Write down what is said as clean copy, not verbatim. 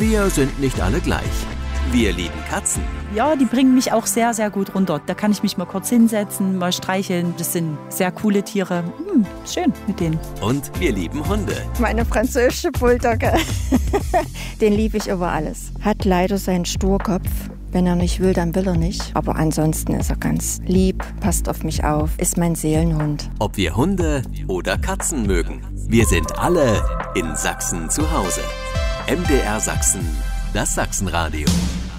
Wir sind nicht alle gleich. Wir lieben Katzen. Ja, die bringen mich auch sehr, sehr gut runter. Da kann ich mich mal kurz hinsetzen, mal streicheln. Das sind sehr coole Tiere. Schön mit denen. Und wir lieben Hunde. Meine französische Bulldogge. Den liebe ich über alles. Hat leider seinen Sturkopf. Wenn er nicht will, dann will er nicht. Aber ansonsten ist er ganz lieb, passt auf mich auf, ist mein Seelenhund. Ob wir Hunde oder Katzen mögen. Wir sind alle in Sachsen zu Hause. MDR Sachsen, das Sachsenradio.